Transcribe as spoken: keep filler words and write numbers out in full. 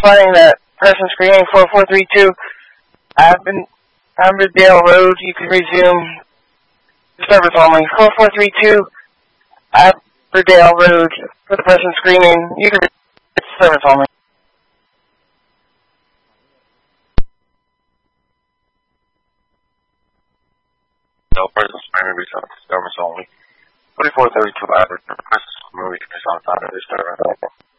Finding that person screening four four three two, Avondale Road, you can resume the service only. four four three two, Avondale Road, for the person screening, you can resume service only. No person screening resume service only. forty-four thirty-two, Avondale, person screening resume service only.